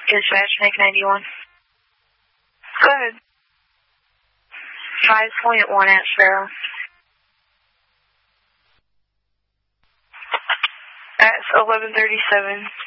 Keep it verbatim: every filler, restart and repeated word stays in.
Dispatch, Make ninety-one. Go ahead. five point one at Sparrow. At eleven thirty-seven,